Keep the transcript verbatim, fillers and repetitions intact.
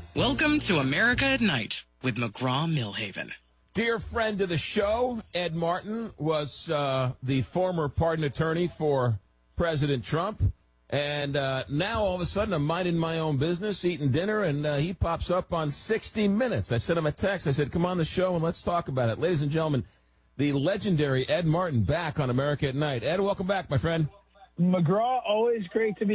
Welcome to America at Night with McGraw-Millhaven. Dear friend of the show, Ed Martin was uh, the former pardon attorney for President Trump. And uh, now, all of a sudden, I'm minding my own business, eating dinner, and uh, he pops up on sixty minutes. I sent him a text. I said, come on the show and let's talk about it. Ladies and gentlemen, the legendary Ed Martin back on America at Night. Ed, welcome back, my friend. McGraw, always great to be